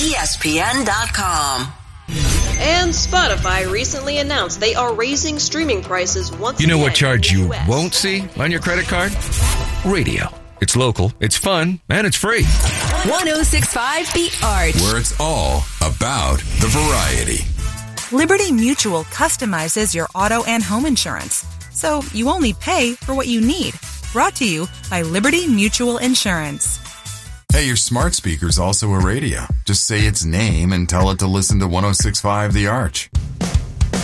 ESPN.com. And Spotify recently announced they are raising streaming prices once again. You know what again charge in the you US. won't see on your credit card? Radio. It's local, it's fun, and it's free. 106.5 The Arch. Where it's all about the variety. Liberty Mutual customizes your auto and home insurance, so you only pay for what you need. Brought to you by Liberty Mutual Insurance. Hey, your smart speaker's also a radio. Just say its name and tell it to listen to 106.5 The Arch.